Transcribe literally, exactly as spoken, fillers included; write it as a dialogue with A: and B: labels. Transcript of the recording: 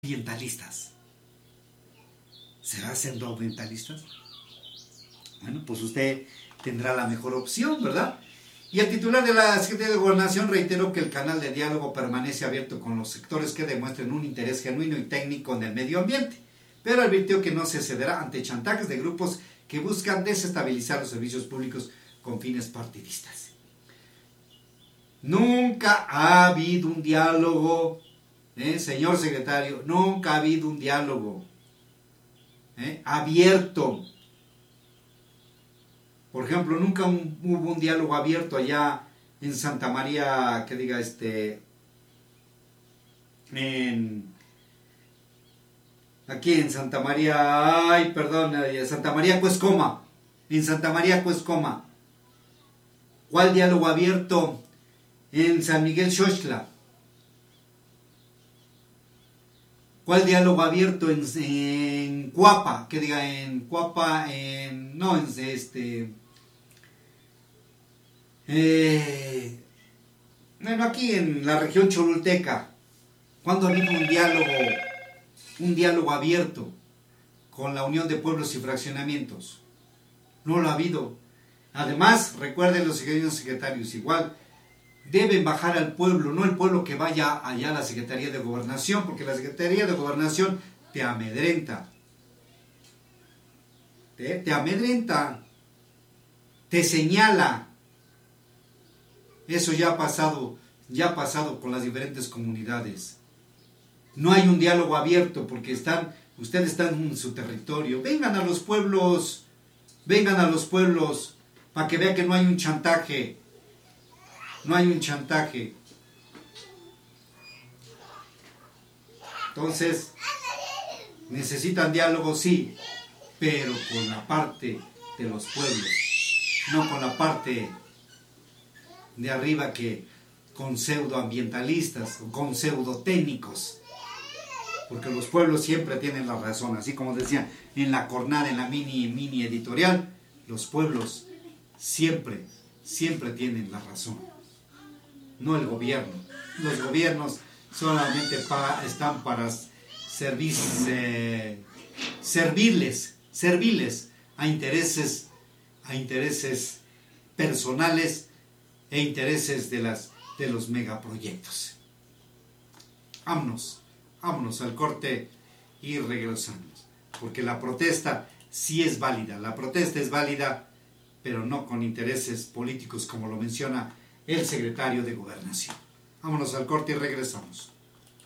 A: ambientalistas. ¿Será siendo ambientalistas? Bueno, pues usted tendrá la mejor opción, ¿verdad? Y el titular de la Secretaría de Gobernación reiteró que el canal de diálogo permanece abierto con los sectores que demuestren un interés genuino y técnico en el medio ambiente, pero advirtió que no se cederá ante chantajes de grupos que buscan desestabilizar los servicios públicos con fines partidistas. Nunca ha habido un diálogo, ¿eh, señor secretario? Nunca ha habido un diálogo ¿eh? abierto. Por ejemplo, nunca un, hubo un diálogo abierto allá en Santa María, que diga este, en, aquí en Santa María, ay, perdón, Santa María Cuescoma, en Santa María Cuescoma. ¿Cuál diálogo abierto en San Miguel Xochitla? ¿Cuál diálogo abierto en, en Cuapa? Que diga en Cuapa, en, no, en este, eh, bueno, aquí en la región cholulteca. ¿Cuándo ha habido un diálogo, un diálogo abierto con la Unión de Pueblos y Fraccionamientos? No lo ha habido. Además, recuerden los señores secretarios, igual, deben bajar al pueblo, no el pueblo que vaya allá a la Secretaría de Gobernación, porque la Secretaría de Gobernación te amedrenta, te, te amedrenta, te señala. Eso ya ha pasado, ya ha pasado con las diferentes comunidades. No hay un diálogo abierto porque están, ustedes están en su territorio. Vengan a los pueblos, vengan a los pueblos para que vean que no hay un chantaje. No hay un chantaje. Entonces, necesitan diálogo, sí, pero con la parte de los pueblos, no con la parte de arriba que con pseudoambientalistas o con pseudotécnicos, porque los pueblos siempre tienen la razón, así como decía en la jornada, en la mini, mini editorial, los pueblos siempre, siempre tienen la razón. No el gobierno. Los gobiernos solamente para, están para servir, eh, servirles, servirles a intereses, a intereses personales e intereses de, las, de los megaproyectos. Vámonos, vámonos al corte y regresamos. Porque la protesta sí es válida, la protesta es válida, pero no con intereses políticos como lo menciona el secretario de Gobernación. Vámonos al corte y regresamos.